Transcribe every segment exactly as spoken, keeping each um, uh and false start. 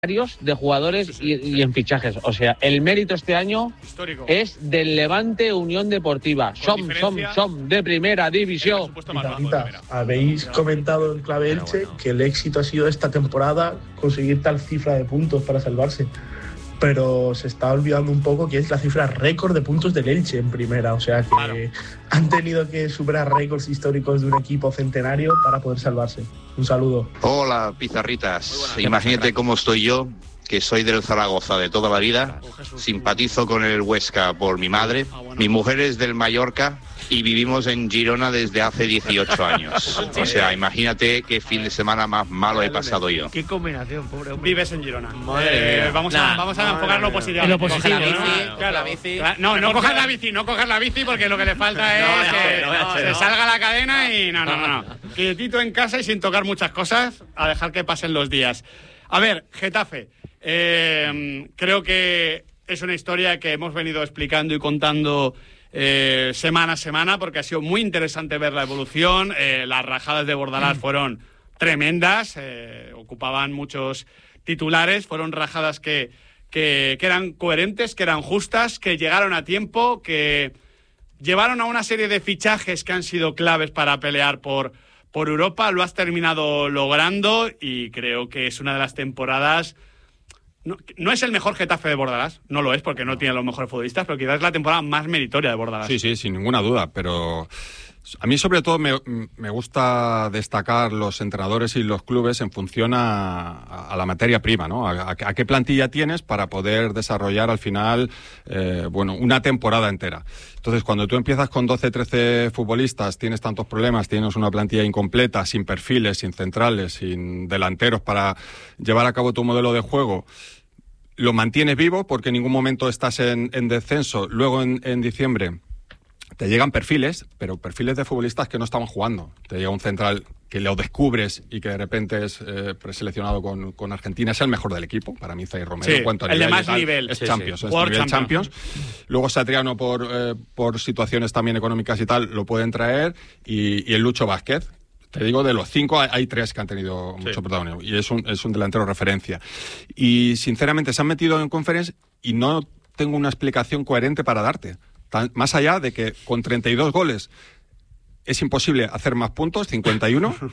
de jugadores sí, sí. Y, y en fichajes. O sea, el mérito este año histórico es del Levante Unión Deportiva. Som, som, som de primera división. Habéis comentado en clave Elche bueno. que el éxito ha sido esta temporada conseguir tal cifra de puntos para salvarse. Pero se está olvidando un poco que es la cifra récord de puntos del Elche en primera. O sea que claro. han tenido que superar récords históricos de un equipo centenario para poder salvarse. Un saludo. Hola, pizarritas. Imagínate cómo estoy yo, que soy del Zaragoza de toda la vida. Simpatizo con el Huesca por mi madre. Mi mujer es del Mallorca y vivimos en Girona desde hace dieciocho años. O sea, imagínate qué fin de semana más malo he pasado yo. Qué combinación, pobre hombre. Vives en Girona. Madre eh, vamos, nah, a, vamos a enfocarlo positivo. En lo positivo, la bici, ¿no? claro. La bici. No, no cojas la bici, no cojas la bici porque lo que le falta es no, que no, no, se no. salga la cadena y no, no, no. no. Quietito en casa y sin tocar muchas cosas, a dejar que pasen los días. A ver, Getafe. Eh, creo que es una historia que hemos venido explicando y contando Eh, semana a semana, porque ha sido muy interesante ver la evolución. Eh, las rajadas de Bordalás fueron tremendas, eh, ocupaban muchos titulares, fueron rajadas que, que, que eran coherentes, que eran justas, que llegaron a tiempo, que llevaron a una serie de fichajes que han sido claves para pelear por, por Europa. Lo has terminado logrando y creo que es una de las temporadas. No, no es el mejor Getafe de Bordalás, no lo es porque no tiene los mejores futbolistas, pero quizás es la temporada más meritoria de Bordalás. Sí, sí, sin ninguna duda, pero a mí sobre todo me, me gusta destacar los entrenadores y los clubes en función a, a la materia prima, ¿no? A, a, a qué plantilla tienes para poder desarrollar al final, eh, bueno, una temporada entera. Entonces, cuando tú empiezas con doce, trece futbolistas, tienes tantos problemas, tienes una plantilla incompleta, sin perfiles, sin centrales, sin delanteros para llevar a cabo tu modelo de juego, lo mantienes vivo porque en ningún momento estás en, en descenso. Luego, en, en diciembre, te llegan perfiles, pero perfiles de futbolistas que no estaban jugando. Te llega un central que lo descubres y que de repente es eh, preseleccionado con, con Argentina, es el mejor del equipo. Para mí, Zaire Romero, sí, en cuanto a el nivel de más tal, nivel. Es sí, Champions, sí. es nivel Champions. Champions. Luego Satriano, por, eh, por situaciones también económicas y tal, lo pueden traer. Y, y el Lucho Vázquez. Te digo, de los cinco hay, hay tres que han tenido mucho sí. protagonismo. Y es un, es un delantero referencia. Y sinceramente se han metido en Conference y no tengo una explicación coherente para darte. Tan, más allá de que con treinta y dos goles es imposible hacer más puntos, cincuenta y uno,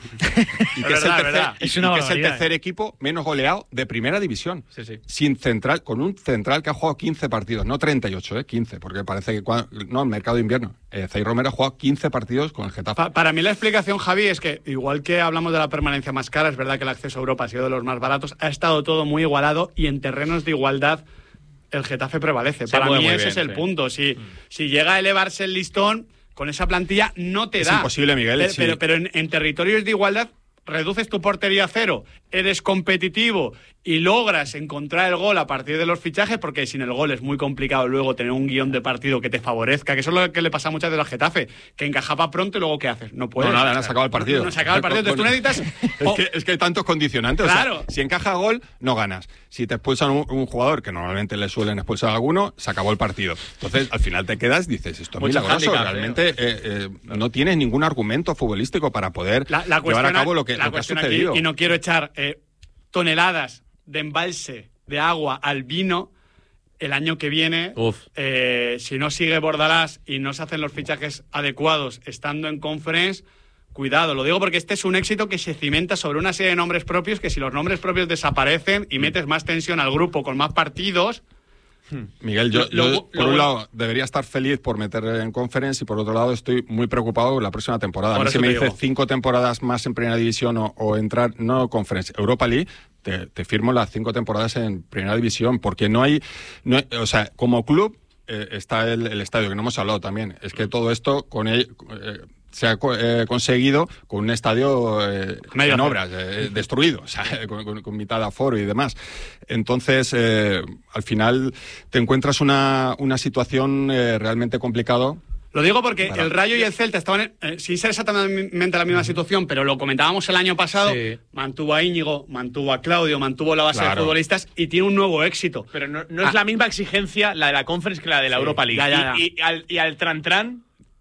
y que es, verdad, es el tercer, es y que es el tercer equipo menos goleado de primera división. Sí, sí. Sin central, con un central que ha jugado quince partidos, no treinta y ocho, eh, quince, porque parece que cuando, no, el mercado de invierno. Eh, Zaire Romero ha jugado quince partidos con el Getafe. Pa para mí la explicación, Javi, es que igual que hablamos de la permanencia más cara, es verdad que el acceso a Europa ha sido de los más baratos, ha estado todo muy igualado y en terrenos de igualdad el Getafe prevalece. Se Para mí ese bien, es el sí. punto. Si, mm. si llega a elevarse el listón, con esa plantilla no te es da. Es imposible, Miguel. Pero, sí. pero, pero en, en territorios de igualdad reduces tu portería a cero, eres competitivo y logras encontrar el gol a partir de los fichajes, porque sin el gol es muy complicado luego tener un guión de partido que te favorezca, que eso es lo que le pasa muchas veces al Getafe, que encajaba pronto y luego ¿qué haces? No puedes. No, nada, no, no se acaba el partido. No, no se acaba el partido, entonces tú necesitas... es, que, es que hay tantos condicionantes. Claro. O sea, si encaja gol, no ganas. Si te expulsan un, un jugador, que normalmente le suelen expulsar a alguno, se acabó el partido. Entonces, al final te quedas, dices, esto es milagroso. Realmente eh, eh, no tienes ningún argumento futbolístico para poder la, la llevar a cabo lo que, lo que ha sucedido. Aquí, y no quiero echar eh, toneladas de embalse de agua al vino. El año que viene, eh, si no sigue Bordalás y no se hacen los fichajes adecuados estando en Conference, cuidado. Lo digo porque este es un éxito que se cimenta sobre una serie de nombres propios, que si los nombres propios desaparecen y metes más tensión al grupo con más partidos... Miguel, yo, lo, yo lo, por lo, un lado debería estar feliz por meter en Conference y por otro lado estoy muy preocupado con la próxima temporada. A mí si me dices cinco temporadas más en Primera División o, o entrar, no Conference, Europa League, te, te firmo las cinco temporadas en Primera División, porque no hay, no hay o sea, como club eh, está el, el estadio, que no hemos hablado también. Es que todo esto con él... Eh, se ha eh, conseguido con un estadio eh, en obras, eh, destruido, o sea, con, con, con mitad de aforo y demás. Entonces, eh, al final te encuentras una, una situación eh, realmente complicada. Lo digo porque para... el Rayo y el Celta estaban, eh, sin ser exactamente la misma situación, pero lo comentábamos el año pasado, sí. mantuvo a Íñigo, mantuvo a Claudio, mantuvo la base claro. de futbolistas y tiene un nuevo éxito. Pero no, no ah. es la misma exigencia la de la Conference que la de la sí. Europa League. Ya, ya, ya. Y, y, al, y al Tran Tran...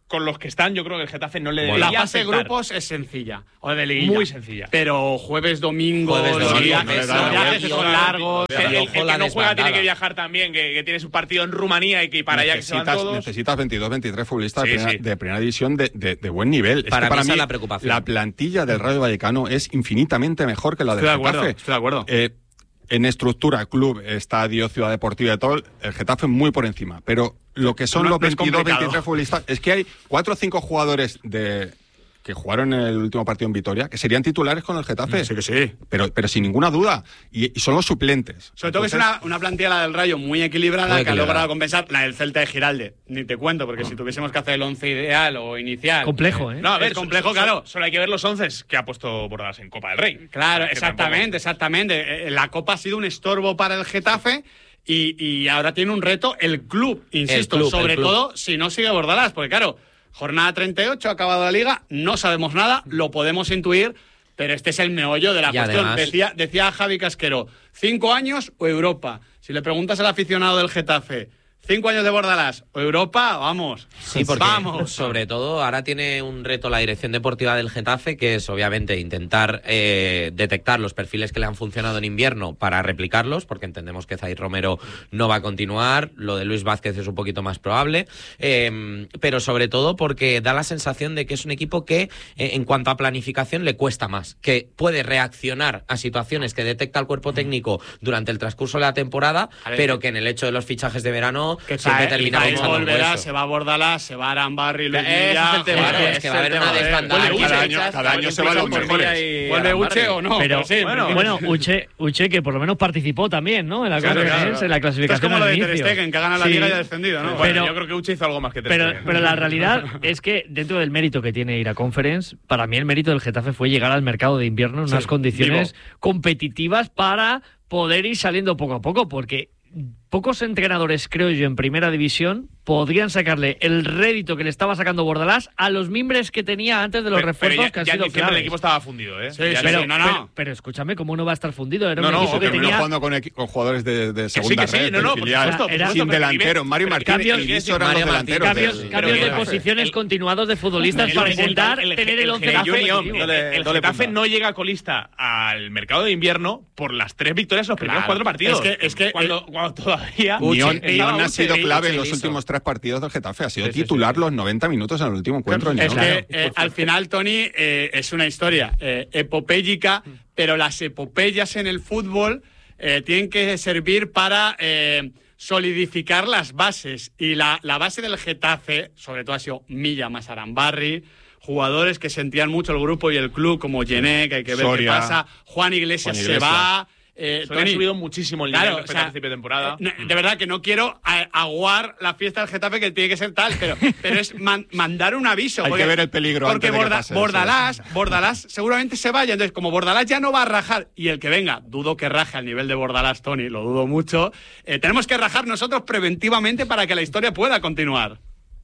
con los que están, yo creo que el Getafe no le bueno, debería la fase afectar. de grupos es sencilla, o de liguilla. Muy sencilla. Pero jueves, domingo, Jueves, los domingo, viajes, meses, los viajes meses, son largos. El, el- el ojo que la no juega tiene desbandada. que viajar también, que, que tiene su partido en Rumanía y que para allá que se van necesitas, todos. necesitas veintidós, veintitrés futbolistas Sí, de, primera, sí. de primera división de, de, de buen nivel. Es Para que para mí esa mí es la preocupación. la plantilla del Rayo Vallecano es infinitamente mejor que la del Estoy de acuerdo, Getafe. estoy de acuerdo. Eh, en estructura, club, estadio, ciudad deportiva y todo, el Getafe muy por encima. Pero lo que son No- los no es veintidós, complicado. veintitrés futbolistas, es que hay cuatro o cinco jugadores de que jugaron en el último partido en Vitoria, que serían titulares con el Getafe. Sí que sí. Pero, pero sin ninguna duda. Y, y son los suplentes. Sobre todo que es Entonces, una, una plantilla, la del Rayo, muy equilibrada, Muy que ha equilibrada. logrado compensar la del Celta de Giralde. Ni te cuento, porque si tuviésemos que hacer el once ideal o inicial... Complejo, ¿eh? No, a ver, es complejo, so- so- claro. Solo hay que ver los once que ha puesto Bordas en Copa del Rey. Claro, Que exactamente, exactamente. Eh, La Copa ha sido un estorbo para el Getafe y, y ahora tiene un reto el club, insisto, club, sobre el club. todo si no sigue Bordalás, porque claro, jornada treinta y ocho, ha acabado la liga, no sabemos nada, lo podemos intuir, pero este es el meollo de la Y cuestión. además- Decía, decía Javi Casquero, ¿cinco años o Europa? Si le preguntas al aficionado del Getafe, ¿cinco años de Bordalás o Europa? Vamos, Sí, porque vamos. sobre todo ahora tiene un reto la dirección deportiva del Getafe, que es obviamente intentar eh, detectar los perfiles que le han funcionado en invierno para replicarlos, porque entendemos que Zaid Romero no va a continuar, lo de Luis Vázquez es un poquito más probable, eh, pero sobre todo porque da la sensación de que es un equipo que eh, en cuanto a planificación le cuesta más, que puede reaccionar a situaciones que detecta el cuerpo técnico durante el transcurso de la temporada, A ver, pero que en el hecho de los fichajes de verano Que siempre Zaid- termina Zaid pinchando volverá, hueso. se va a Bordalás, se va Arambarri, Luis Ese Villa, es el tema, joder, Claro, ese es que va a haber el una tema. desbandada. Vuelve Cada Uche, año- echas, cada año se van los por mejores. Villa y ¿Vuelve Arambarri. Uche o no? Pero, sí, bueno, Bueno, Uche, Uche, que por lo menos participó también, ¿no? En la, Claro, Conference, claro. en la Esto es clasificación como lo al de Ter inicio. Stegen, que ha ganado la Sí. Liga y ha descendido, ¿no? Bueno, Pero- yo creo que Uche hizo algo más que Ter Pero, Stegen. pero la realidad es que dentro del mérito que tiene ir a Conference, para mí el mérito del Getafe fue llegar al mercado de invierno en Sí, unas condiciones vivo. competitivas para poder ir saliendo poco a poco, porque pocos entrenadores, creo yo, en primera división podrían sacarle el rédito que le estaba sacando Bordalás a los mimbres que tenía antes de los Pero- pero refuerzos ya, que han ya en sido diciembre claves. el equipo estaba fundido, ¿eh? Sí, Ya sí, le- Pero, no, no. pero, pero escúchame, ¿cómo no va a estar fundido? Era No, un no, equipo que terminó tenía jugando con, equi- con jugadores de, de Que sí, segunda que sí, red, no, no, del por filial, supuesto, por Era- supuesto, sin pero delantero. nivel- Mario pero Martínez cambios- y quiero Viso eran Mario los Martínez, delanteros. cambios, del- cambios del de Getafe. posiciones el- continuados de futbolistas el- para el- intentar el- el- tener el el once Getafe- competitivo. el- el Doble Getafe punta. no llega colista al mercado de invierno por las tres victorias en los primeros Claro. cuatro partidos. Es que- es que- cuando, cuando todavía Nión, estaba Nión ha Uche sido y- clave en Uche los hizo. últimos tres partidos del Getafe. Ha sido Sí, sí, titular sí. los noventa minutos en el último encuentro. Es Nión. que eh, al final, Tony, eh, es una historia eh, epopéyica, pero las epopeyas en el fútbol eh, tienen que servir para eh, solidificar las bases. Y la, la base del Getafe, sobre todo, ha sido Milla más Arambarri, jugadores que sentían mucho el grupo y el club, como Gené, que hay que ver Soria. qué pasa. Juan Iglesias, Juan se Iglesias. va. Eh, Soria ha Tony, subido muchísimo el nivel Claro, respecto o sea, al principio de temporada. eh, no, de verdad que no quiero a- aguar la fiesta del Getafe, que tiene que ser tal, pero, pero es man- mandar un aviso. Hay porque- que ver el peligro Porque antes de que Borda- pase eso. Bordalás, Bordalás seguramente se vaya. Entonces, como Bordalás ya no va a rajar, y el que venga, dudo que raje al nivel de Bordalás, Tony, lo dudo mucho, eh, tenemos que rajar nosotros preventivamente para que la historia pueda continuar.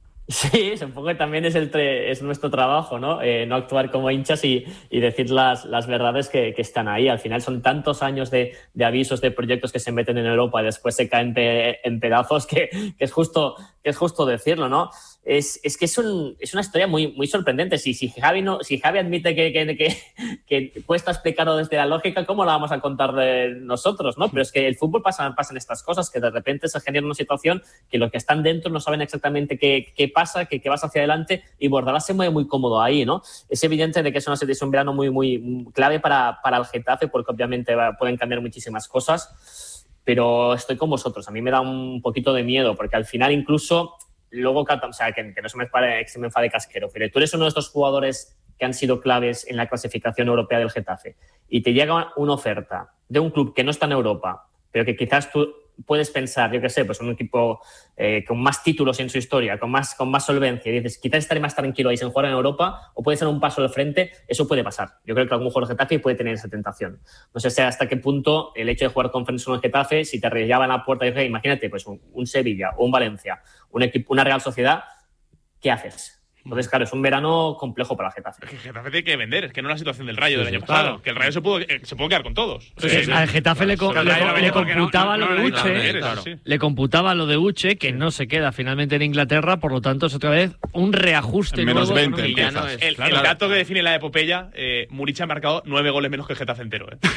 Sí, supongo que también es, el tre- es nuestro trabajo, ¿no? Eh, no actuar como hinchas y, y decir las, las verdades que, que están ahí. Al final son tantos años de, de avisos, de proyectos que se meten en Europa y después se caen pe- en pedazos que, que, es justo, que es justo decirlo, ¿no? Es, es que es, un, es una historia muy, muy sorprendente. Si, si, Javi no, si Javi admite que, que, que, que cuesta explicarlo desde la lógica, ¿cómo la vamos a contar de nosotros, no? Pero es que el fútbol pasa, pasan estas cosas, que de repente se genera una situación que los que están dentro no saben exactamente qué, qué pasa, que, que vas hacia adelante, y Bordalás se mueve muy cómodo ahí, ¿no? Es evidente de que es, una, es un verano muy, muy, muy clave para, para el Getafe, porque obviamente va, pueden cambiar muchísimas cosas, pero estoy con vosotros. A mí me da un poquito de miedo, porque al final incluso... Luego, o sea, que, que no se me, enfade, que se me enfade Casquero, pero tú eres uno de estos jugadores que han sido claves en la clasificación europea del Getafe y te llega una oferta de un club que no está en Europa, pero que quizás tú puedes pensar, yo qué sé, pues un equipo eh, con más títulos en su historia, con más, con más solvencia, y dices, quizás estaré más tranquilo ahí sin jugar en Europa, o puede ser un paso al frente. Eso puede pasar. Yo creo que algún jugador del Getafe puede tener esa tentación. No sé hasta qué punto el hecho de jugar Conference con el Getafe, si te arrellaban la puerta y imagínate, pues un, un Sevilla o un Valencia, un equipo, una Real Sociedad, ¿qué haces? Entonces, claro, es un verano complejo para el Getafe. Es que el Getafe tiene que vender, es que no la situación del Rayo Sí, del sí, año pasado, claro. que el Rayo se pudo, eh, se pudo quedar con todos. Sí, sí, sí. Al Getafe le, co- Claro, le, el Rayo le venía porque computaba no- no- lo de no- Uche, no- no- claro, sí. le computaba lo de Uche, que no se queda finalmente en Inglaterra, por lo tanto es otra vez un reajuste En menos nuevo veinte económico. empiezas. no es- El, Claro. el dato que define la epopeya, eh, Muric ha marcado nueve goles menos que el Getafe entero. ¿eh?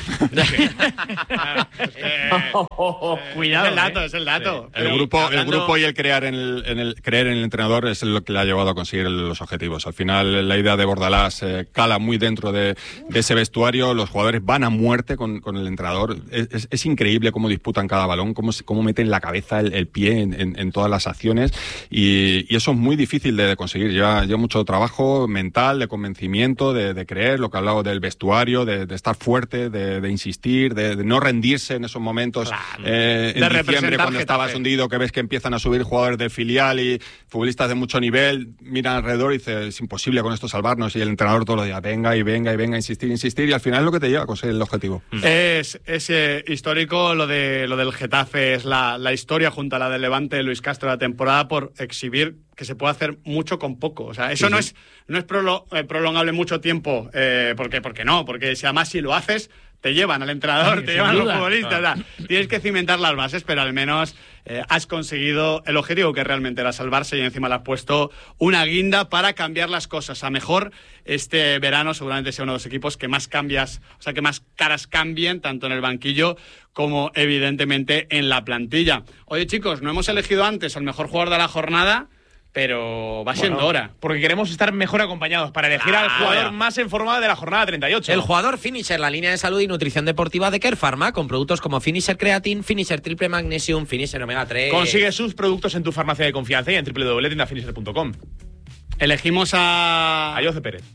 Claro, es que- Cuidado, es el dato, eh. es el dato. El Pero grupo, hablando- el grupo y el crear en el, en el creer en el entrenador es lo que le ha llevado a conseguir los objetivos. Al final la idea de Bordalás eh, cala muy dentro de, de ese vestuario. Los jugadores van a muerte con, con el entrenador. Es, es, es increíble cómo disputan cada balón, cómo, se- cómo meten la cabeza, el, el pie en, en, en todas las acciones y, y eso es muy difícil de, de conseguir. Lleva, lleva mucho trabajo mental, de convencimiento, de, de creer, lo que hablaba del vestuario, de, de estar fuerte, de, de insistir, de, de no rendirse en esos momentos. Claro. Eh, en De diciembre, representar cuando Getafe. estabas hundido, que ves que empiezan a subir jugadores del filial y futbolistas de mucho nivel, miran alrededor y dicen, es imposible con esto salvarnos, y el entrenador todos los días, venga y venga y venga, insistir, insistir, y al final es lo que te lleva a conseguir el objetivo. Es, es eh, histórico lo de lo del Getafe, es la, la historia junto a la del Levante de Luis Castro la temporada por exhibir que se puede hacer mucho con poco. O sea, eso Sí, no sí. es no es prolo- eh, prolongable mucho tiempo, eh, porque, porque no, porque si además si lo haces, te llevan al entrenador, Sí, te sin llevan a los duda. futbolistas. O sea, tienes que cimentar las bases, pero al menos eh, has conseguido el objetivo que realmente era salvarse y encima le has puesto una guinda para cambiar las cosas. A mejor este verano seguramente sea uno de los equipos que más cambias, o sea, que más caras cambien, tanto en el banquillo como evidentemente en la plantilla. Oye, chicos, no hemos elegido antes al mejor jugador de la jornada, pero va siendo hora. Porque queremos estar mejor acompañados para elegir al Claro. jugador más en forma de la jornada treinta y ocho. El jugador Finisher, la línea de salud y nutrición deportiva de Care Pharma, con productos como Finisher Creatine, Finisher Triple Magnesium, Finisher Omega tres. Consigue sus productos en tu farmacia de confianza y en doble u doble u doble u punto tienda finisher punto com. Elegimos a... A Jose Pérez.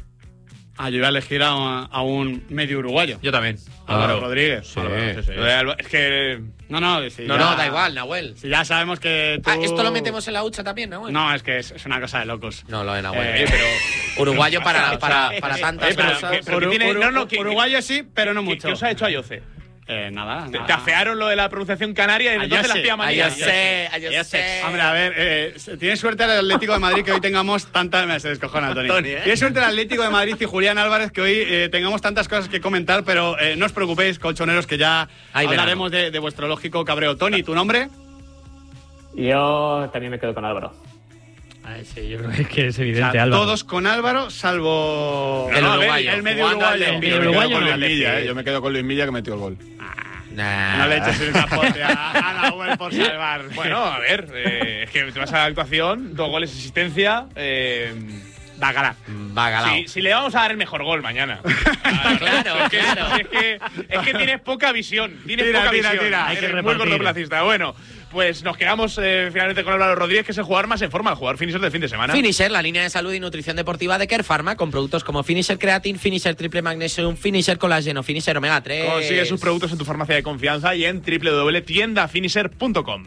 Ah, yo iba a elegir a, a un medio uruguayo. Yo también. Álvaro Rodríguez. Sí. Sí, sí. Lo de Alba- Es que... No, no, si No, ya- no, da igual, Nahuel. Si ya sabemos que tú... Ah, ¿esto lo metemos en la hucha también, Nahuel? No, es que es, es una cosa de locos. No, lo de Nahuel. Eh, pero uruguayo para, para, para tantas Oye, pero- cosas. que- pero Uru- tiene- Uru- no, no, que- uruguayo sí, pero no ¿Qué, mucho. ¿Qué os ha hecho a Jose? Eh, nada, Te, nada. te afearon lo de la pronunciación canaria y A entonces Jose, las pilla a manía. Jose, a Jose. Hombre, a ver, eh, tiene suerte el Atlético de Madrid que hoy tengamos tantas... Me se descojona, Tony. Tony, ¿eh? Tiene suerte el Atlético de Madrid y Julián Álvarez que hoy eh, tengamos tantas cosas que comentar, pero eh, no os preocupéis, colchoneros, que ya Hay hablaremos de, de vuestro lógico cabreo. Tony, ¿tu nombre? Yo también me quedo con Álvaro. Ay, sí, yo creo que es O sea, evidente, Álvaro. todos con Álvaro, salvo El No, a ver, uruguayo, el medio jugando al uruguayo. Atleti. El Yo me quedo uruguayo con no. Luis Milla, ¿eh? Yo me quedo con Luis Milla, que metió el gol. Nah. No le eches el capote a, a Nahuel por salvar. Bueno, a ver, eh, es que te vas a la actuación, dos goles de asistencia. Eh, da cara. Va galao. si, si le vamos a dar el mejor gol mañana. Claro, es que, claro. Es que, es que tienes poca visión. Tienes Tira, poca tira, visión. tira. Hay que Eres muy repartir. cortoplacista. Bueno, pues nos quedamos eh, finalmente con Álvaro Rodríguez, que es el jugador más en forma, el jugador finisher del fin de semana. Finisher, la línea de salud y nutrición deportiva de Care Pharma, con productos como Finisher Creatine, Finisher Triple Magnesium, Finisher Colágeno, Finisher Omega tres. Consigue sus productos en tu farmacia de confianza y en doble u doble u doble u punto tienda finisher punto com.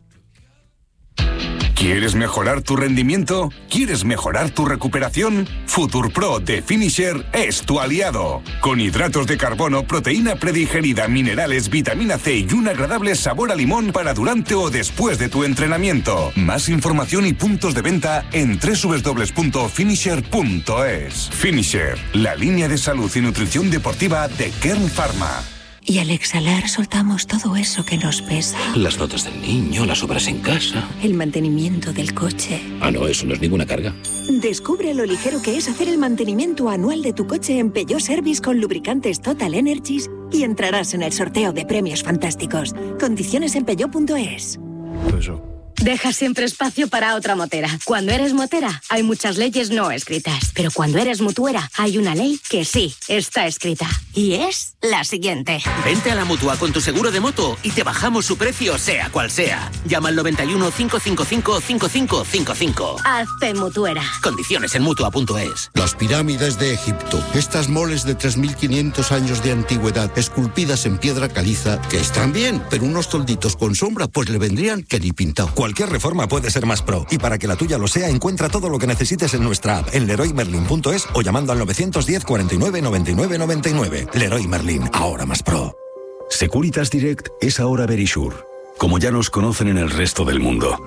¿Quieres mejorar tu rendimiento? ¿Quieres mejorar tu recuperación? FuturPro de Finisher es tu aliado. Con hidratos de carbono, proteína predigerida, minerales, vitamina C y un agradable sabor a limón para durante o después de tu entrenamiento. Más información y puntos de venta en doble u doble u doble u punto finisher punto es. Finisher, la línea de salud y nutrición deportiva de Kern Pharma. Y al exhalar soltamos todo eso que nos pesa. Las notas del niño, las obras en casa. El mantenimiento del coche. Ah, no, eso no es ninguna carga. Descubre lo ligero que es hacer el mantenimiento anual de tu coche en Peugeot Service con lubricantes Total Energies y entrarás en el sorteo de premios fantásticos. Condiciones en peugeot punto es. Deja siempre espacio para otra motera. Cuando eres motera, hay muchas leyes no escritas. Pero cuando eres mutuera, hay una ley que sí está escrita. Y es la siguiente. Vente a la Mutua con tu seguro de moto y te bajamos su precio sea cual sea. Llama al noventa y uno, cinco cinco cinco, cinco cinco cinco cinco. Hazte mutuera. Condiciones en mutua punto es. Las pirámides de Egipto. Estas moles de tres mil quinientos años de antigüedad, esculpidas en piedra caliza, que están bien, pero unos tolditos con sombra pues le vendrían que ni pintado. Cualquier reforma puede ser más pro. Y para que la tuya lo sea, encuentra todo lo que necesites en nuestra app, en leroy merlin punto es o llamando al novecientos diez, cuarenta y nueve, noventa y nueve, noventa y nueve. Leroy Merlin, ahora más pro. Securitas Direct es ahora Verisure, como ya nos conocen en el resto del mundo.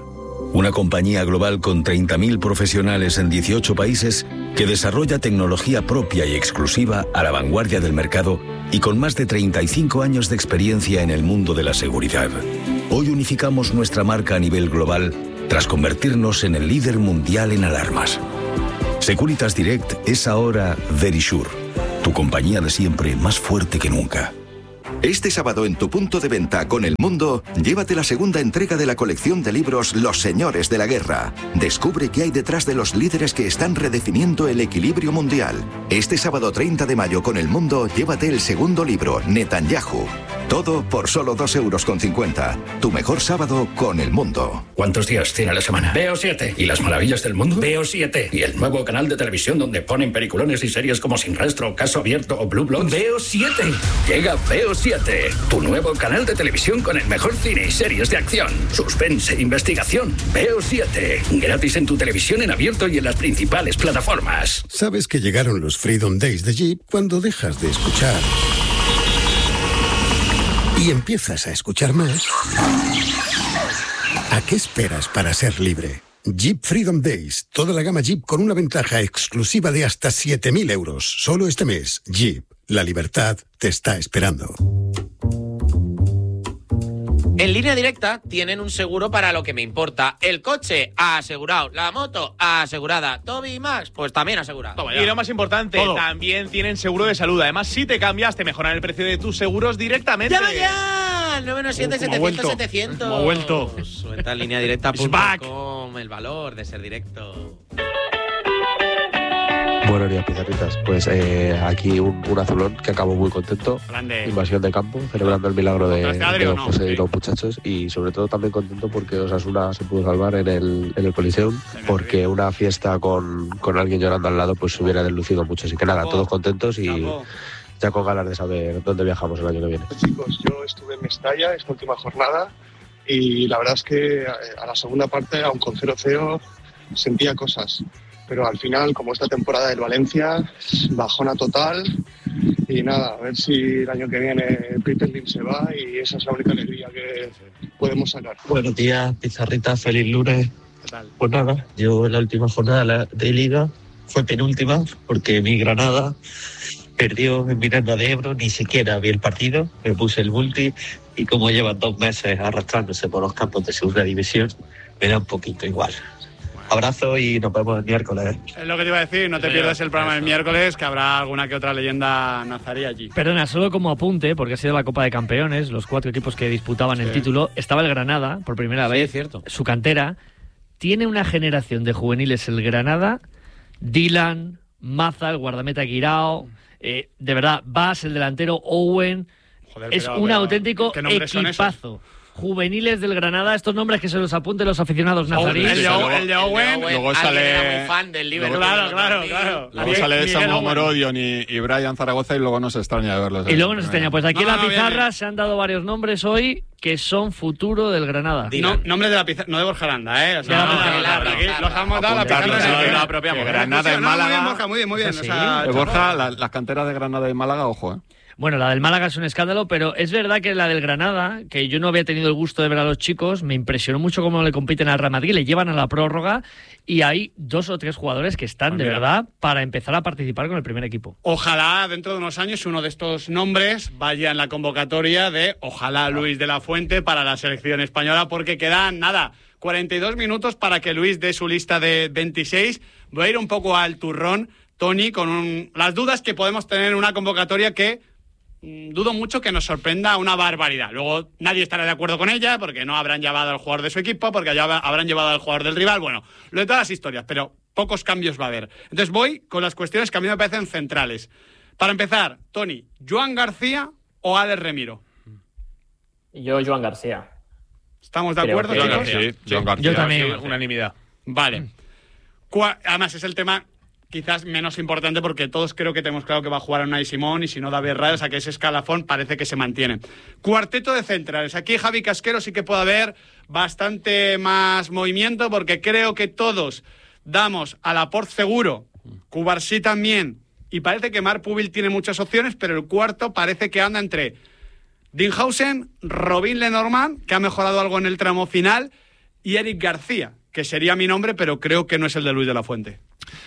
una compañía global con treinta mil profesionales en dieciocho países que desarrolla tecnología propia y exclusiva a la vanguardia del mercado y con más de treinta y cinco años de experiencia en el mundo de la seguridad. Hoy unificamos nuestra marca a nivel global tras convertirnos en el líder mundial en alarmas. Securitas Direct es ahora Verisure, tu compañía de siempre más fuerte que nunca. Este sábado en tu punto de venta con El Mundo, llévate la segunda entrega de la colección de libros Los Señores de la Guerra. Descubre qué hay detrás de los líderes que están redefiniendo el equilibrio mundial. Este sábado treinta de mayo con El Mundo, llévate el segundo libro, Netanyahu. Todo por solo dos euros con cincuenta. Tu mejor sábado con El Mundo. ¿Cuántos días tiene la semana? Veo siete. ¿Y las maravillas del mundo? Veo siete. ¿Y el nuevo canal de televisión donde ponen peliculones y series como Sin Rastro, Caso Abierto o Blue Bloods? Veo siete. Llega Veo siete, tu nuevo canal de televisión con el mejor cine y series de acción, suspense e investigación. Veo siete. Gratis en tu televisión en abierto y en las principales plataformas. Sabes que llegaron los Freedom Days de Jeep cuando dejas de escuchar y empiezas a escuchar más. ¿A qué esperas para ser libre? Jeep Freedom Days. Toda la gama Jeep con una ventaja exclusiva de hasta siete mil euros. Solo este mes. Jeep. La libertad te está esperando. En Línea Directa tienen un seguro para lo que me importa. El coche, asegurado. La moto, asegurada. Toby y Max, pues también asegurado. Y lo más importante, todo. También tienen seguro de salud. Además, si te cambias, te mejoran el precio de tus seguros directamente. ¡Llama ya! nueve uno siete, setecientos, setecientos. Como vuelto. Suelta en línea directa punto com el valor de ser directo. Buenos días, pizarritas. Pues eh, aquí un, un azulón que acabó muy contento. Grande. Invasión de campo, celebrando el milagro de, de Adri, don no? José Sí. y los muchachos. Y sobre todo también contento porque Osasuna se pudo salvar en el, en el Coliseum, porque una fiesta con, con alguien llorando al lado pues se hubiera deslucido mucho. Así que nada, todos contentos y ya con ganas de saber dónde viajamos el año que viene. Chicos, yo estuve en Mestalla esta última jornada y la verdad es que a la segunda parte, aun con cero cero, sentía cosas. Pero al final, como esta temporada del Valencia, bajona total. Y nada, a ver si el año que viene Peter Lim se va y esa es la única alegría que podemos sacar. Buenos días, pizarrita, feliz lunes. ¿Qué tal? Pues nada, yo en la última jornada de Liga fue penúltima porque mi Granada perdió en Miranda de Ebro, ni siquiera vi el partido, me puse el multi y como llevan dos meses arrastrándose por los campos de segunda división, me da un poquito igual. Abrazo y nos vemos el miércoles. Es lo que te iba a decir, no te pierdas el programa del miércoles, que habrá alguna que otra leyenda nazarí allí. Perdona, solo como apunte, porque ha sido la Copa de Campeones, los cuatro equipos que disputaban sí. el título, estaba el Granada, por primera sí, vez, es cierto. Su cantera, tiene una generación de juveniles el Granada, Dylan, Maza, el guardameta Guirao, eh, de verdad, Bas, el delantero Owen, Joder, es pero, un pero, auténtico equipazo. Juveniles del Granada, estos nombres que se los apunten los aficionados nazaríes. El de, luego, el de Owen, luego sale, era muy fan del Liverpool. Claro, claro, claro. Luego sale Samu Morodion y, y Brian Zaragoza y luego nos extraña de verlos. Y luego nos extraña. Pues aquí no, en la no, pizarra bien, bien. se han dado varios nombres hoy que son futuro del Granada. No, nombre de la pizarra, no de Borja Aranda, ¿eh? O sea, no, no, no, la, la, aquí los hemos dado la pizarra. No la apropiamos. Granada en Muy Málaga. bien, Borja, muy bien, muy bien. Sí. O sea, Borja, la, las canteras de Granada y Málaga, ojo, ¿eh? Bueno, la del Málaga es un escándalo, pero es verdad que la del Granada, que yo no había tenido el gusto de ver a los chicos, me impresionó mucho cómo le compiten al Real Madrid, le llevan a la prórroga y hay dos o tres jugadores que están pues de mira. verdad para empezar a participar con el primer equipo. Ojalá dentro de unos años uno de estos nombres vaya en la convocatoria de ojalá Luis de la Fuente para la selección española, porque quedan, nada, cuarenta y dos minutos para que Luis dé su lista de veintiséis. Voy a ir un poco al turrón, Tony, con un, las dudas que podemos tener en una convocatoria que dudo mucho que nos sorprenda una barbaridad. Luego nadie estará de acuerdo con ella porque no habrán llevado al jugador de su equipo, porque ya habrán llevado al jugador del rival. Bueno, lo de todas las historias, pero pocos cambios va a haber. Entonces voy con las cuestiones que a mí me parecen centrales. Para empezar, Tony, ¿Joan García o Alex Remiro? Yo, Joan García. ¿Estamos de acuerdo, que... chicos? Sí, sí. Joan García. Yo también. Sí, unanimidad. Vale. Además, es el tema quizás menos importante porque todos creo que tenemos claro que va a jugar a Unai Simón y si no David Raya, o sea que ese escalafón parece que se mantiene. Cuarteto de centrales. Aquí Javi Casquero sí que puede haber bastante más movimiento porque creo que todos damos a Laporte seguro, Cubarsí también y parece que Marc Pubil tiene muchas opciones, pero el cuarto parece que anda entre Dinhausen, Robin Lenormand, que ha mejorado algo en el tramo final, y Eric García, que sería mi nombre, pero creo que no es el de Luis de la Fuente.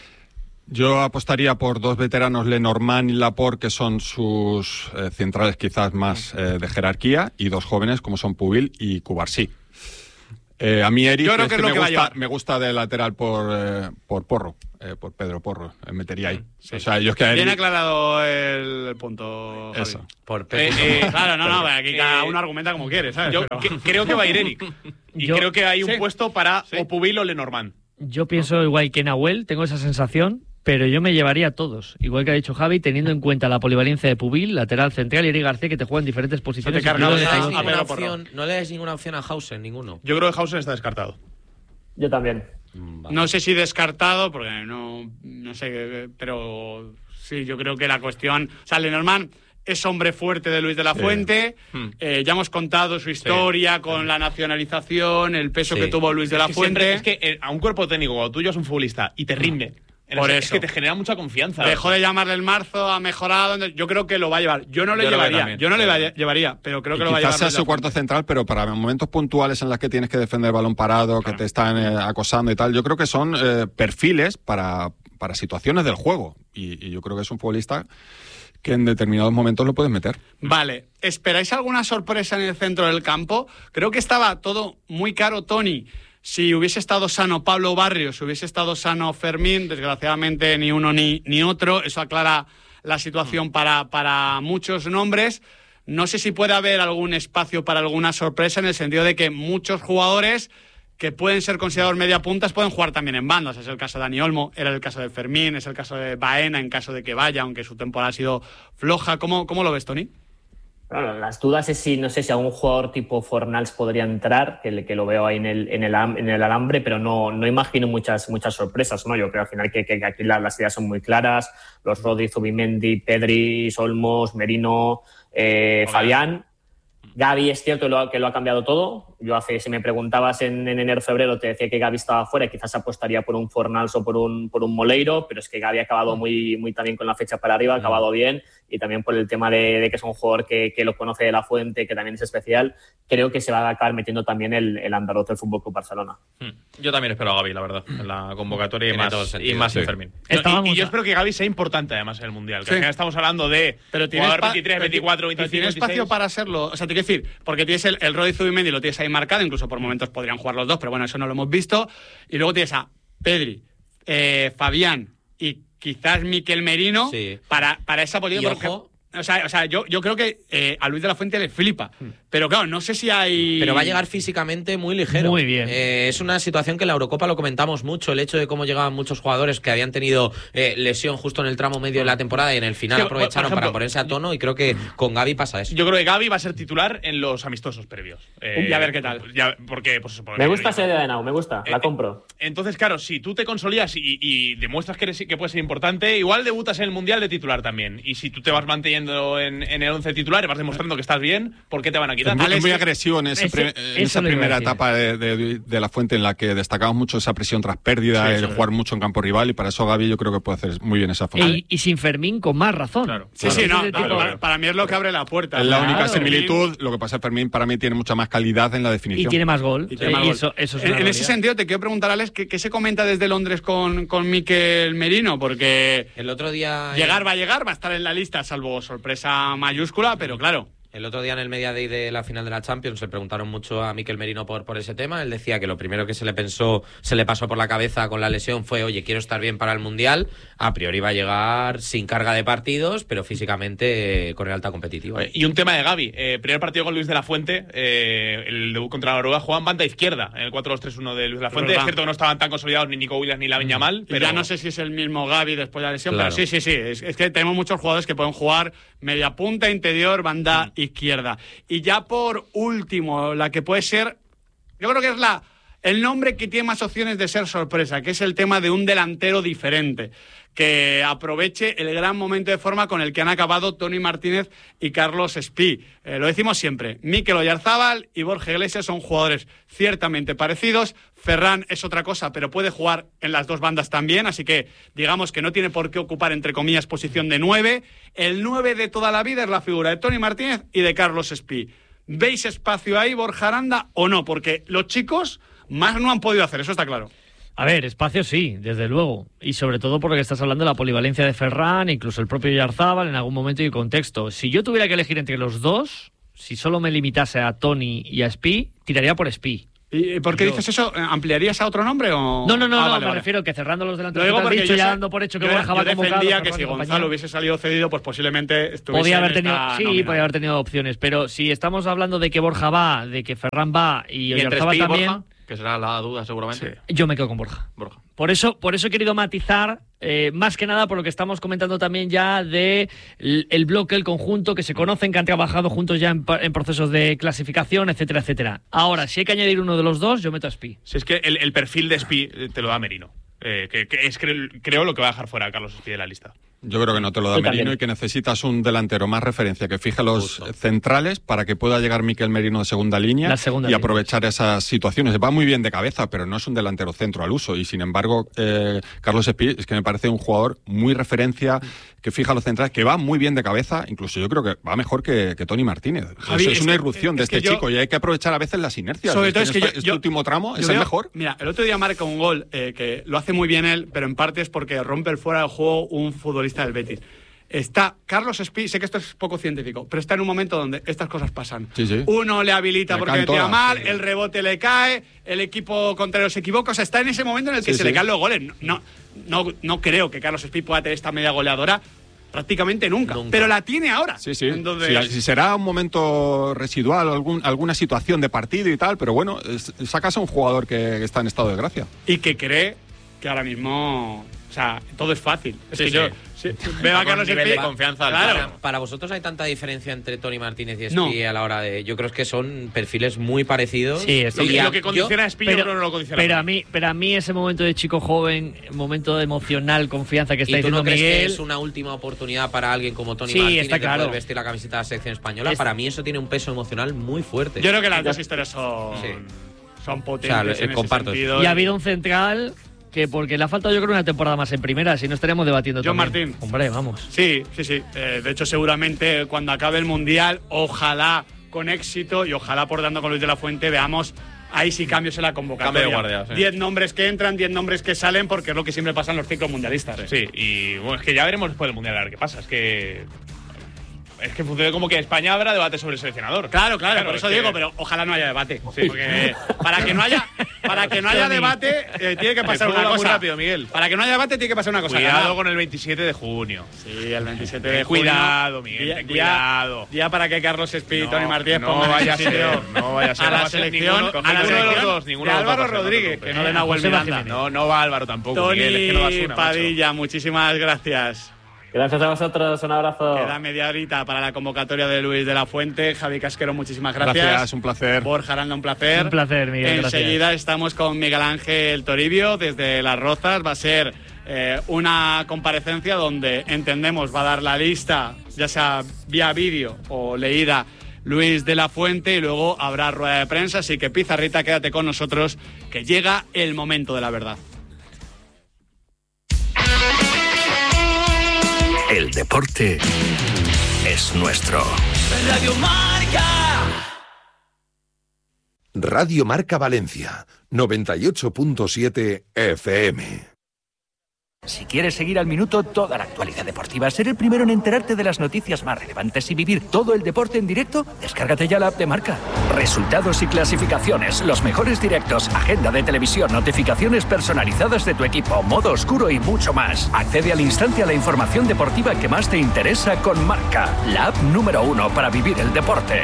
Yo apostaría por dos veteranos, Lenormand y Laporte, que son sus eh, centrales quizás más eh, de jerarquía, y dos jóvenes como son Pubil y Cubarsí. Eh, a mí Eric Yo creo es que que, es lo me, que va a gusta, llevar. me gusta de lateral por, eh, por Porro, eh, por Pedro Porro, eh, metería ahí. Sí. O sea, yo es que a Bien Eric- aclarado el punto, Javi. Eso. Por Eh, eh, Claro, no, no, aquí cada eh, uno argumenta como quiere, ¿sabes? Yo Pero- que- creo que va a ir Eric. Y Yo- creo que hay un Sí. puesto para o Pubil o Lenormand. Yo pienso igual que Nahuel, tengo esa sensación, pero yo me llevaría a todos. Igual que ha dicho Javi, teniendo en cuenta la polivalencia de Pubil, lateral central, y Eric García, que te juega en diferentes posiciones. carga No incluso le de dais pivote. ninguna Pedro Porro. opción, no le dais ninguna opción a Hausen, ninguno. Yo creo que Hausen está descartado. Yo también. No sé si descartado, porque no, no sé, pero sí, yo creo que la cuestión... O sea, Lenormand es hombre fuerte de Luis de la Sí. Fuente. Hmm. Eh, ya hemos contado su historia con la nacionalización, el peso Sí. que tuvo Luis de Es la que Fuente. siempre- es que eh, a un cuerpo técnico como tuyo es un futbolista y te rinde. En Por el- eso. Es que te genera mucha confianza. Dejó de llamarle el marzo, ha mejorado. Yo creo que lo va a llevar. Yo no le Yo creo que llevaría. también. Yo no le va- llevaría, pero creo Y que lo va a llevar. quizás sea Luis de su la cuarto Fuente. central, pero para momentos puntuales en los que tienes que defender el balón parado, que te están eh, acosando y tal, yo creo que son eh, perfiles para, para situaciones del juego. Y, y yo creo que es un futbolista que en determinados momentos lo puedes meter. Vale, ¿esperáis alguna sorpresa en el centro del campo? Creo que estaba todo muy caro, Tony. Si hubiese estado sano Pablo Barrios, si hubiese estado sano Fermín, desgraciadamente ni uno ni, ni otro. Eso aclara la situación para, para muchos nombres. No sé si puede haber algún espacio para alguna sorpresa, en el sentido de que muchos jugadores que pueden ser considerados media puntas pueden jugar también en bandas. Es el caso de Dani Olmo, era el caso de Fermín, es el caso de Baena en caso de que vaya, aunque su temporada ha sido floja. ¿Cómo, cómo lo ves, Tony? Bueno, las dudas es si, no sé si algún jugador tipo Fornals podría entrar, que, le- que lo veo ahí en el, en el, am- en el alambre, pero no, no imagino muchas, muchas sorpresas, ¿no? Yo creo al final que, que aquí la- las ideas son muy claras. Los Rodri, Zubimendi, Pedri, Olmos, Merino, eh, Fabián. Gavi es cierto que lo, ha, que lo ha cambiado todo. Yo hace, si me preguntabas en, en enero febrero, te decía que Gavi estaba fuera y quizás apostaría por un Fornals o por un, por un Moleiro, pero es que Gavi ha acabado muy, muy también con la fecha para arriba, ha acabado bien, y también por el tema de, de que es un jugador que, que lo conoce de la fuente, que también es especial. Creo que se va a acabar metiendo también el, el andaluz del Fútbol Club Barcelona. Yo también espero a Gavi, la verdad, en la convocatoria y Tiene más, todo el y sentido, más sí. en Fermín. Estábamos y, y yo a- espero que Gavi sea importante además en el Mundial. Que Sí. al final estamos hablando de Pero tiene jugador espa- veintitrés, pero ti- veinticuatro, pero veinticinco, tiene espacio veintiséis. para serlo. O sea, te quiero decir, porque tienes el, el Rodri Zubimendi, lo tienes ahí marcado, incluso por momentos podrían jugar los dos, pero bueno, eso no lo hemos visto. Y luego tienes a Pedri, eh, Fabián y quizás Miquel Merino Sí. para, para esa política. Y porque- ojo- O sea, o sea yo, yo creo que eh, a Luis de la Fuente le flipa. Pero claro, no sé si hay... Pero va a llegar físicamente muy ligero. Muy bien. Eh, es una situación que en la Eurocopa lo comentamos mucho, el hecho de cómo llegaban muchos jugadores que habían tenido eh, lesión justo en el tramo medio de la temporada y en el final Sí, aprovecharon por ejemplo, para ponerse a tono, y creo que con Gavi pasa eso. Yo creo que Gavi va a ser titular en los amistosos previos. Eh, Y a ver qué tal. Ya, porque, pues, porque- Me gusta esa idea de Nau, me gusta, la Eh, compro. Entonces, claro, si tú te consolidas y, y demuestras que, eres, que puedes ser importante, igual debutas en el Mundial de titular también. Y si tú te vas manteniendo en, en el once titular y vas demostrando que estás bien, ¿por qué te van a quitar? Es muy, Alex, muy ¿qué- agresivo en, ese Ese- pri- en eso esa lo iba a primera decir. etapa de, de- de la Fuente, en la que destacamos mucho esa presión tras pérdida, Sí, el sí. jugar mucho en campo rival, y para eso Gavi yo creo que puede hacer muy bien esa función. Y, y sin Fermín, con más razón. Claro. Sí, Porque sí, ese no, es el claro, tipo- para, para mí es lo que abre la puerta. Es la Claro. única Fermín- similitud. Lo que pasa es que Fermín para mí tiene mucha más calidad en la Y definición. tiene más gol. Y tiene Eh, más y gol. eso, eso es en, una en ese realidad. sentido, te quiero preguntar, Alex, ¿qué, qué se comenta desde Londres con, con Miquel Merino? Porque El otro día... llegar va a llegar, va a estar en la lista, salvo sorpresa mayúscula, pero claro. El otro día en el Media Day de la final de la Champions le preguntaron mucho a Miquel Merino por, por ese tema. Él decía que lo primero que se le pensó, se le pasó por la cabeza con la lesión fue, oye, quiero estar bien para el Mundial. A priori va a llegar sin carga de partidos, pero físicamente eh, con el alta competitiva. Y un tema de Gavi. Eh, primer partido con Luis de la Fuente, eh, el debut contra la Noruega, jugaban banda izquierda en el cuatro dos tres uno de Luis de la Fuente. Es, verdad. cierto que no estaban tan consolidados ni Nico Williams ni Lamine Yamal, Y pero ya no sé si es el mismo Gavi después de la lesión, Claro. pero sí, sí, sí. Es, es que tenemos muchos jugadores que pueden jugar media punta, interior, banda izquierda. Y ya por último, la que puede ser, yo creo que es la el nombre que tiene más opciones de ser sorpresa, que es el tema de un delantero diferente, que aproveche el gran momento de forma con el que han acabado Tony Martínez y Carlos Espí. Eh, lo decimos siempre, Mikel Oyarzábal y Borja Iglesias son jugadores ciertamente parecidos. Ferran es otra cosa, pero puede jugar en las dos bandas también, así que digamos que no tiene por qué ocupar, entre comillas, posición de nueve. El nueve de toda la vida es la figura de Tony Martínez y de Carlos Espí. ¿Veis espacio ahí, Borja Aranda, o no? Porque los chicos Más no han podido hacer, eso está claro. A ver, espacio sí, desde luego. Y sobre todo porque estás hablando de la polivalencia de Ferran, incluso el propio Yarzábal en algún momento y contexto. Si yo tuviera que elegir entre los dos, si solo me limitase a Toni y a Espi, tiraría por Espi. ¿Y por qué yo... dices eso? ¿Ampliarías a otro nombre o...? No, no, no, ah, no vale, me vale. refiero que cerrando los delanteros Lo digo que te has dicho, yo ya sé, dando por hecho que yo, Borja va yo convocado. defendía que si Gonzalo hubiese salido cedido, pues posiblemente estuviese podía haber en tenido, esta sí, nómina. podía haber tenido opciones, pero si estamos hablando de que Borja va, de que Ferran va y, ¿Y entre Oyarzabal Espi y también, Borja? Que será la duda seguramente. Sí. Yo me quedo con Borja. Borja. Por eso, por eso he querido matizar, eh, más que nada por lo que estamos comentando también ya de el, el bloque, el conjunto, que se conocen, que han trabajado juntos ya en, en procesos de clasificación, etcétera, etcétera. Ahora, si hay que añadir uno de los dos, yo meto a Espi. Si es que el, el perfil de Espi te lo da Merino. Eh, que, que es creo, creo lo que va a dejar fuera a Carlos Espi de la lista. Yo creo que no te lo da Yo Merino también. y que necesitas un delantero más referencia que fije los Justo. centrales para que pueda llegar Mikel Merino de segunda línea La segunda y línea. aprovechar esas situaciones. Va muy bien de cabeza, pero no es un delantero centro al uso y sin embargo eh, Carlos Espi es que me parece un jugador muy referencia, que fija los centrales, que va muy bien de cabeza, incluso yo creo que va mejor que, que Toni Martínez. Javi, es, es es una que- irrupción es de que este yo- chico y hay que aprovechar a veces las inercias. Sobre Es todo que es que en yo, este, este yo- último tramo yo es el veo- mejor. Mira, el otro día marca un gol eh, que lo hace muy bien él, pero en parte es porque rompe el fuera del juego un futbolista del Betis. Está Carlos Espi, sé que esto es poco científico, pero está en un momento donde estas cosas pasan. Sí, sí. Uno le habilita Le porque caen le tira todas, mal, sí. el rebote le cae, el equipo contrario se equivoca. O sea, está en ese momento en el que Sí, se sí. le caen los goles. No, no, no creo que Carlos Espi pueda tener esta media goleadora prácticamente nunca, Nunca. pero la tiene ahora. Sí, sí. Entonces, Si, si será un momento residual o algún, alguna situación de partido y tal, pero bueno, es- sacas a un jugador que, que está en estado de gracia. y que cree que ahora mismo, o sea, todo es fácil. Es Sí, que sí. yo sí, veo a Con Carlos nivel Espi- de confianza Claro. altísimo. Para vosotros hay tanta diferencia entre Toni Martínez y Espi No. a la hora de... Yo creo que son perfiles muy parecidos. Sí, estoy- Y Lo que, a- lo que condiciona yo- a Espi yo creo que no lo condiciona. pero a mí, pero a mí ese momento de chico joven, momento de emocional, confianza que está ¿Y tú diciendo no crees Miguel. que es una última oportunidad para alguien como Toni Sí, Martínez está de claro. poder vestir la camiseta de la selección española? Es- Para mí eso tiene un peso emocional muy fuerte. Yo creo que las dos historias son, Sí. son potentes. O sea, en ese comparto. sentido. Y ha habido un central que porque le ha faltado yo creo una temporada más en primera, si no estaríamos debatiendo John también. Martín. Hombre, vamos. Sí, sí, sí. Eh, de hecho, seguramente cuando acabe el Mundial, ojalá con éxito y ojalá por dando con Luis de la Fuente veamos ahí sí cambios en la convocatoria. Cambio de guardia, sí. Diez nombres que entran, diez nombres que salen, porque es lo que siempre pasa en los ciclos mundialistas. Sí, y bueno, es que ya veremos después del Mundial a ver qué pasa. Es que. Es que funciona como que España habrá debate sobre el seleccionador. Claro, claro, por es eso que- digo, pero ojalá no haya debate. Sí. Porque para que no haya, para que no haya Tony. debate, eh, tiene que pasar El fútbol una va cosa. muy rápido, Miguel. Para que no haya debate, tiene que pasar una cosa. Cuidado Ganar. con el veintisiete de junio. Sí, el veintisiete Ten de junio. cuidado, Miguel, Día- ten día- cuidado. Día para que Carlos Espi y No, Toni Martínez no pongan vaya en a su ser, sitio no vaya a ser. a No va la a ser selección, ninguno- a la ninguno de los selección dos, ninguno de de los dos Álvaro va a ser, no te Rodríguez, preocupes. que no le Nahuel José Miranda. Jiménez. No, no va Álvaro tampoco, Miguel, es que no das Toni una, macho. Padilla, muchísimas gracias. Gracias a vosotros, un abrazo. Queda media horita para la convocatoria de Luis de la Fuente. Javi Casquero, muchísimas gracias. Gracias, un placer. Borja Aranda, un placer. Un placer, Miguel, gracias. Enseguida estamos con Miguel Ángel Toribio desde Las Rozas. Va a ser eh, una comparecencia donde entendemos va a dar la lista, ya sea vía vídeo o leída, Luis de la Fuente, y luego habrá rueda de prensa. Así que, Pizarrita, quédate con nosotros, que llega el momento de la verdad. El deporte es nuestro. Radio Marca. Radio Marca Valencia, noventa y ocho punto siete F M. Si quieres seguir al minuto toda la actualidad deportiva, ser el primero en enterarte de las noticias más relevantes y vivir todo el deporte en directo, descárgate ya la app de Marca. Resultados y clasificaciones, los mejores directos, agenda de televisión, notificaciones personalizadas de tu equipo, modo oscuro y mucho más. Accede al instante a la información deportiva que más te interesa con Marca, la app número uno para vivir el deporte.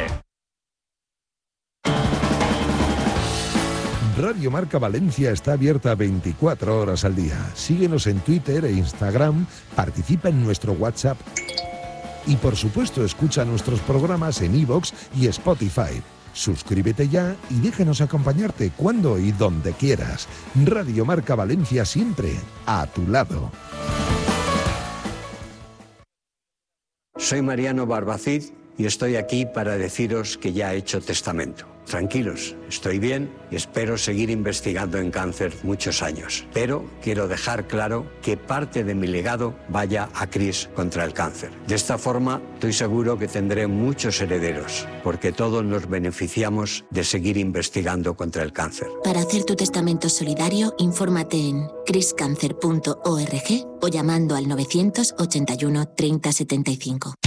Radio Marca Valencia está abierta veinticuatro horas al día. Síguenos en Twitter e Instagram, participa en nuestro WhatsApp y por supuesto escucha nuestros programas en iVoox y Spotify. Suscríbete ya y déjanos acompañarte cuando y donde quieras. Radio Marca Valencia siempre a tu lado. Soy Mariano Barbacid y estoy aquí para deciros que ya he hecho testamento. Tranquilos, estoy bien y espero seguir investigando en cáncer muchos años. Pero quiero dejar claro que parte de mi legado vaya a Cris contra el cáncer. De esta forma, estoy seguro que tendré muchos herederos, porque todos nos beneficiamos de seguir investigando contra el cáncer. Para hacer tu testamento solidario, infórmate en cris cancer punto org o llamando al novecientos ochenta y uno treinta setenta y cinco.